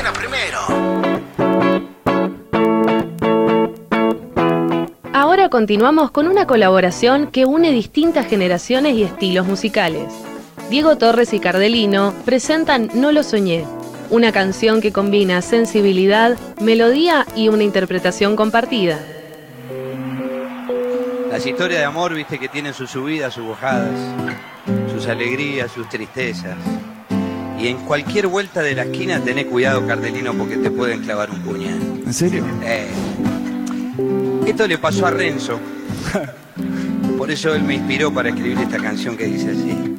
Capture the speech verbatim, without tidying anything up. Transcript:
suena primero. Ahora continuamos con una colaboración que une distintas generaciones y estilos musicales. Diego Torres y Cardelino presentan No lo soñé, una canción que combina sensibilidad, melodía y una interpretación compartida. Las historias de amor, viste, que tienen sus subidas, sus bajadas, sus alegrías, sus tristezas. Y en cualquier vuelta de la esquina tenés cuidado, Cardelino, porque te pueden clavar un puñal. ¿En serio? Eh. Esto le pasó a Renzo. Por eso él me inspiró para escribir esta canción que dice así.